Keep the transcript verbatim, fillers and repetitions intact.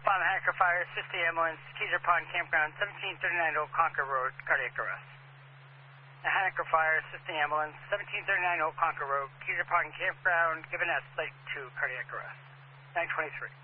Bomb Hacker Fire, assist the ambulance, Teaser Pond Campground, seventeen thirty-nine Old Conquer Road, cardiac arrest. The Hacker Fire, assist the ambulance, seventeen thirty-nine Old Conquer Road, Teaser Pond Campground, given at site two, cardiac arrest. nine twenty-three.